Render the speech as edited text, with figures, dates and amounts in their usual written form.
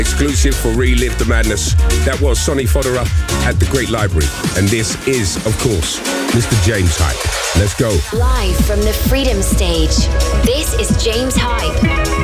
exclusive for Relive the Madness. That was Sonny Fodera at the Great Library. And this is, of course, Mr. James Hype. Let's go. Live from the Freedom Stage, this is James Hype.